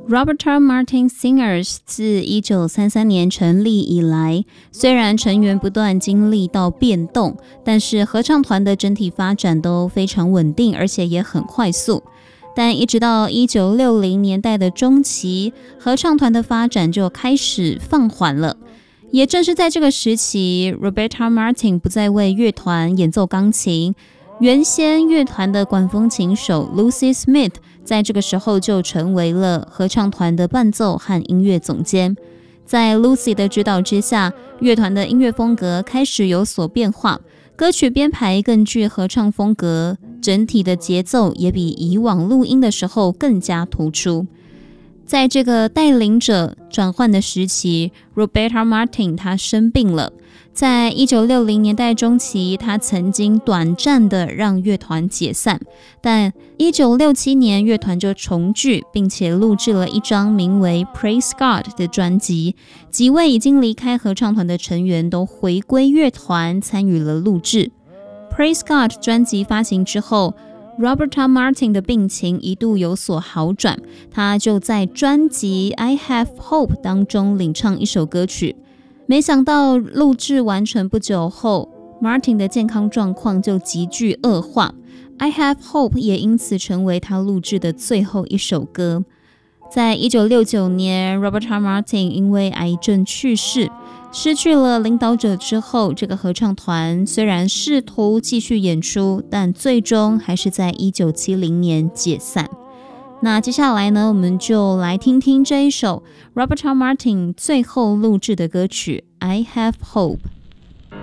Roberta Martin Singers 自1933年成立以来，虽然成员不断经历到变动，但是合唱团的整体发展都非常稳定，而且也很快速。但一直到1960年代的中期，合唱团的发展就开始放缓了。也正是在这个时期 ，Roberta Martin 不再为乐团演奏钢琴，原先乐团的管风琴手 Lucy Smith 在这个时候就成为了合唱团的伴奏和音乐总监。在 Lucy 的指导之下，乐团的音乐风格开始有所变化，歌曲编排更具合唱风格，整体的节奏也比以往录音的时候更加突出。在这个带领者转换的时期， Roberta Martin 她生病了。在1960年代中期，他曾经短暂的让乐团解散，但1967年乐团就重聚，并且录制了一张名为 Praise God 的专辑。几位已经离开合唱团的成员都回归乐团，参与了录制。Praise God 专辑发行之后， Roberta Martin 的病情一度有所好转，他就在专辑 I Have Hope 当中领唱一首歌曲。没想到录制完成不久后， Martin 的健康状况就急剧恶化， I Have Hope 也因此成为他录制的最后一首歌。在1969年 Roberta Martin 因为癌症去世，失去了领导者之后，这个合唱团虽然试图继续演出，但最终还是在1970年解散。那接下来呢，我们就来听听这一首 Roberta Martin 最后录制的歌曲 I Have Hope。